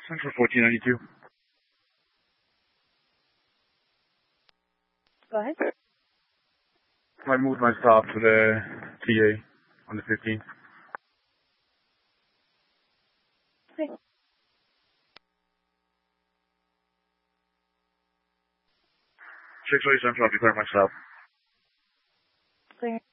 Central 1492. Go ahead. I moved my stop to the TA on the 15th. Okay. Central, I'll declare my stop. Clear.